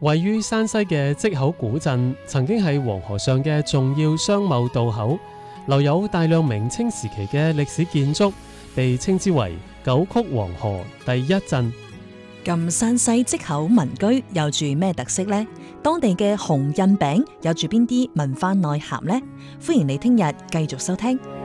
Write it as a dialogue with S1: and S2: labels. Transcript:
S1: 位於山西嘅積口古鎮，曾經係黃河上嘅重要商貿渡口，留有大量明清時期嘅歷史建築，被稱之為九曲黃河第一鎮。
S2: 咁山西積口民居有住咩特色呢？當地嘅紅印餅有住邊啲文化內涵呢？歡迎你聽日繼續收聽。